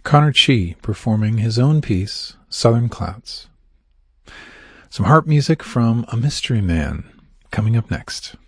Connor Chi performing his own piece, Southern Clouds. Some harp music from A Mystery Man coming up next.